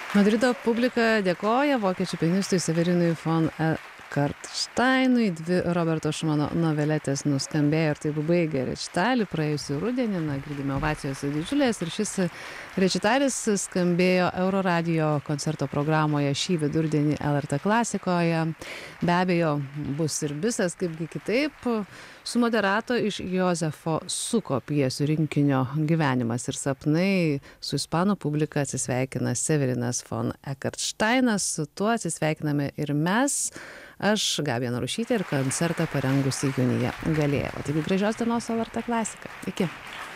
Madrido publika dėkoja vokiečių pianistui Severinui von Kartšteinui. Dvi Roberto Šumano noveletės nuskambėjo ir taip baigė rečitalį praėjusį rudenį. Girdime ovacijos didžiulės ir šis rečitalis skambėjo Euroradijo koncerto programoje šį vidurdienį LRT klasikoje. Be abejo, bus ir bisas, kaipgi kitaip, su moderato iš Jozefo Suko pjesių rinkinio Gyvenimas ir sapnai. Su ispanų publika atsisveikina Severinas von Kartšteinas. Su tuo atsisveikiname ir mes. Aš, Gabija Narušytė, ir koncertą parengusi Junija Galėjeva. Taigi gražios dienos LRT klasika. Iki.